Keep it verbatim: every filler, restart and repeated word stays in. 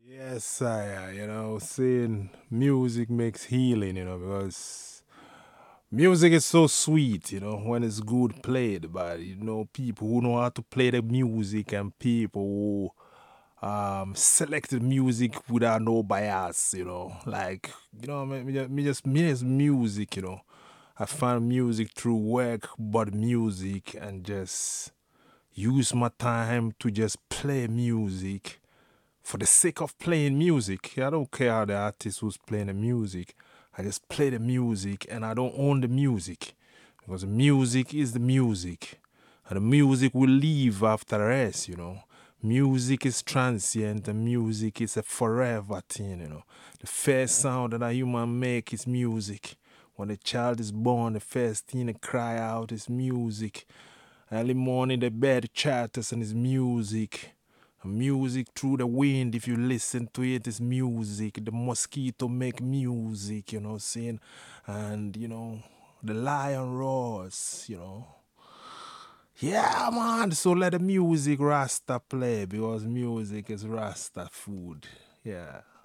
Yes, I, uh, you know, saying music makes healing, you know, because music is so sweet, you know, when it's good played by, you know, people who know how to play the music and people who um, select the music without no bias, you know, like, you know, me, me just, me just, me as music, you know, I find music through work, but music and just use my time to just play music for the sake of playing music. I don't care how the artist who's playing the music. I just play the music and I don't own the music. Because the music is the music. And the music will leave after us, you know. Music is transient and music is a forever thing, you know. The first sound that a human make is music. When a child is born, the first thing they cry out is music. Early morning, the bird chatters and it's music. Music through the wind, if you listen to it, is music. The mosquito make music, you know, saying, and you know, the lion roars, you know. Yeah, man. So let the music Rasta play because music is Rasta food. Yeah.